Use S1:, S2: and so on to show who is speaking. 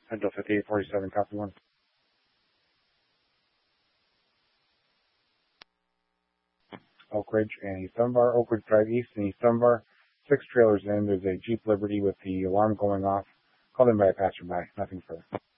S1: Central 5847, copy 1. Oak Ridge and East Dunbar, Oak Ridge Drive East and East Dunbar. 6 trailers in. There's a Jeep Liberty with the alarm going off. Called in by a passerby. Nothing further.